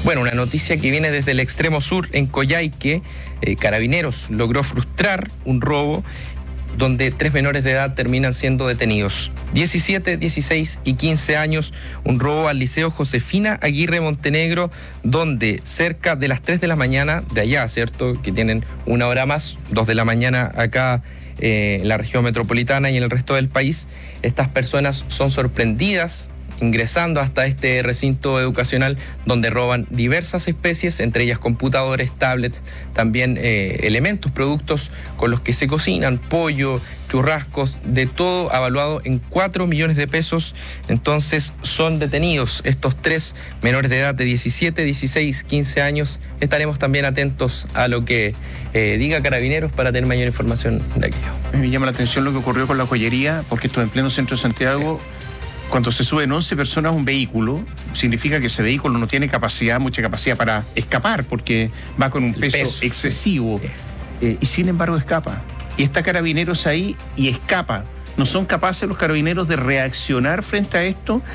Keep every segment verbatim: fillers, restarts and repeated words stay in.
Bueno, una noticia que viene desde el extremo sur, en Coyhaique. eh, Carabineros logró frustrar un robo donde tres menores de edad terminan siendo detenidos. diecisiete, dieciséis y quince años, un robo al Liceo Josefina Aguirre Montenegro, donde cerca de las tres de la mañana, de allá, ¿cierto?, que tienen una hora más, dos de la mañana acá eh, en la región metropolitana y en el resto del país, estas personas son sorprendidas ingresando hasta este recinto educacional donde roban diversas especies, entre ellas computadores, tablets, también eh, elementos, productos con los que se cocinan, pollo, churrascos, de todo avaluado en cuatro millones de pesos. Entonces son detenidos estos tres menores de edad de diecisiete, dieciséis, quince años. Estaremos también atentos a lo que eh, diga Carabineros para tener mayor información de aquello. Me llama la atención lo que ocurrió con la joyería, porque esto en pleno centro de Santiago. Sí. Cuando se suben once personas a un vehículo, significa que ese vehículo no tiene capacidad, mucha capacidad para escapar, porque va con un peso, peso. excesivo. Sí. Eh, y sin embargo escapa. Y está Carabineros ahí y escapa. No son capaces los carabineros de reaccionar frente a esto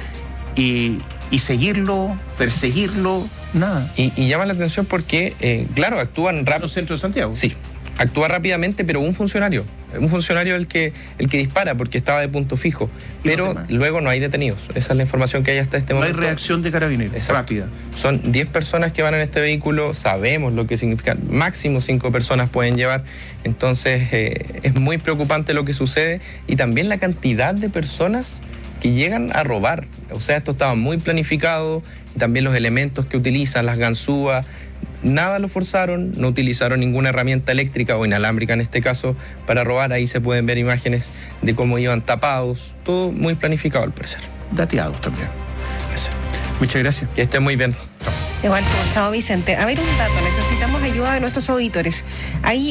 y, y seguirlo, perseguirlo, nada. Y, y llama la atención porque, eh, claro, actúan rápido. ¿En el centro de Santiago? Sí. Actúa rápidamente, pero un funcionario, un funcionario el que, el que dispara porque estaba de punto fijo, pero luego no hay detenidos. Esa es la información que hay hasta este momento. No hay reacción de Carabineros. Exacto. Rápida. Son diez personas que van en este vehículo, sabemos lo que significa, máximo cinco personas pueden llevar, entonces eh, es muy preocupante lo que sucede y también la cantidad de personas que llegan a robar. O sea, esto estaba muy planificado y también los elementos que utilizan, las ganzúas. Nada lo forzaron, no utilizaron ninguna herramienta eléctrica o inalámbrica en este caso para robar. Ahí se pueden ver imágenes de cómo iban tapados, todo muy planificado al parecer. Dateados también. Eso. Muchas gracias. Que estén muy bien. Igual, chao Vicente. A ver, un dato, necesitamos ayuda de nuestros auditores. Hay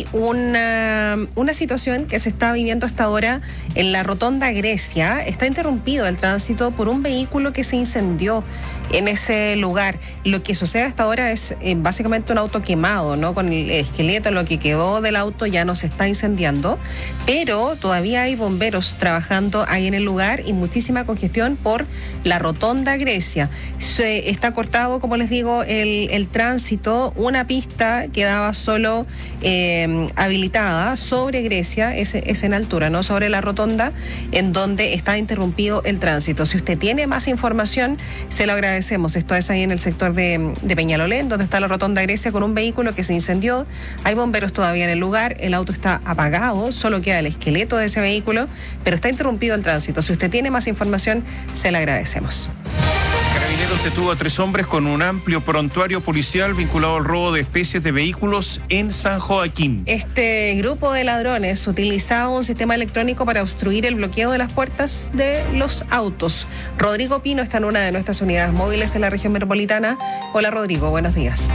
una, una situación que se está viviendo hasta ahora en la Rotonda Grecia. Está interrumpido el tránsito por un vehículo que se incendió en ese lugar. Lo que sucede hasta ahora es eh, básicamente un auto quemado, ¿no? Con el esqueleto, lo que quedó del auto ya no se está incendiando, pero todavía hay bomberos trabajando ahí en el lugar y muchísima congestión por la Rotonda Grecia. Se está cortado, como les digo, el, el tránsito, una pista quedaba solo eh, habilitada sobre Grecia, es, es en altura, ¿no? Sobre la rotonda, en donde está interrumpido el tránsito. Si usted tiene más información, se lo agradecemos. Esto es ahí en el sector de, de Peñalolén, donde está la Rotonda Grecia, con un vehículo que se incendió. Hay bomberos todavía en el lugar, el auto está apagado, solo queda el esqueleto de ese vehículo, pero está interrumpido el tránsito. Si usted tiene más información, se lo agradecemos. Carabineros detuvo a tres hombres con un amplio prontuario policial vinculado al robo de especies de vehículos en San Joaquín. Este grupo de ladrones utilizaba un sistema electrónico para obstruir el bloqueo de las puertas de los autos. Rodrigo Pino está en una de nuestras unidades móviles en la región metropolitana. Hola Rodrigo, buenos días.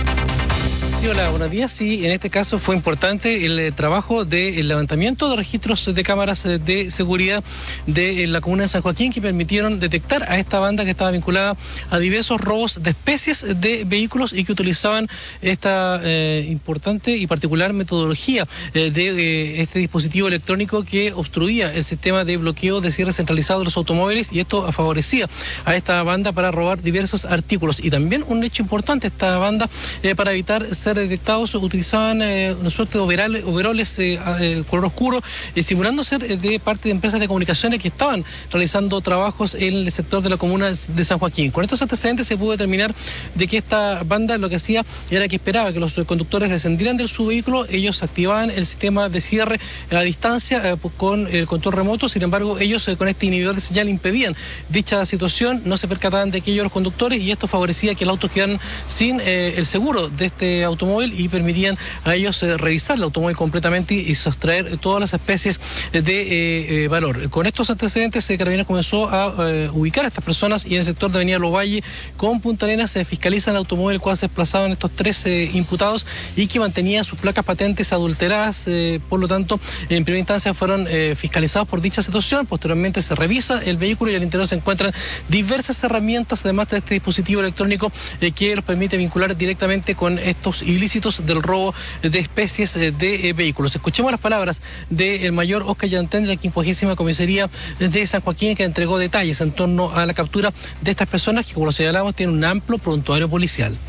Sí, hola, buenos días. Sí, en este caso fue importante el eh, trabajo del levantamiento de registros de cámaras eh, de seguridad de eh, la comuna de San Joaquín, que permitieron detectar a esta banda que estaba vinculada a diversos robos de especies de vehículos y que utilizaban esta eh, importante y particular metodología eh, de eh, este dispositivo electrónico que obstruía el sistema de bloqueo de cierre centralizado de los automóviles, y esto favorecía a esta banda para robar diversos artículos. Y también un hecho importante, esta banda eh, para evitar ser detectados utilizaban eh, una suerte de overales, overoles eh, eh, color oscuro, eh, simulando ser eh, de parte de empresas de comunicaciones que estaban realizando trabajos en el sector de la comuna de San Joaquín. Con estos antecedentes se pudo determinar de que esta banda lo que hacía era que esperaba que los conductores descendieran de su vehículo, ellos activaban el sistema de cierre a distancia eh, con el control remoto. Sin embargo, ellos eh, con este inhibidor de señal impedían dicha situación, no se percataban de aquellos los conductores, y esto favorecía que el auto quedaran sin eh, el seguro de este automóvil y permitían a ellos eh, revisar el automóvil completamente y, y sustraer todas las especies de eh, eh, valor. Con estos antecedentes, eh, Carabineros comenzó a eh, ubicar a estas personas, y en el sector de Avenida Lovalle con Punta Arenas se fiscalizan el automóvil el cual se desplazaban estos tres eh, imputados y que mantenían sus placas patentes adulteradas. Eh, por lo tanto, en primera instancia fueron eh, fiscalizados por dicha situación. Posteriormente se revisa el vehículo y al interior se encuentran diversas herramientas, además de este dispositivo electrónico eh, que los permite vincular directamente con estos ilícitos del robo de especies de vehículos. Escuchemos las palabras del mayor Oscar Yantén de la quincuagésima Comisaría de San Joaquín, que entregó detalles en torno a la captura de estas personas que, como lo señalamos, tienen un amplio prontuario policial.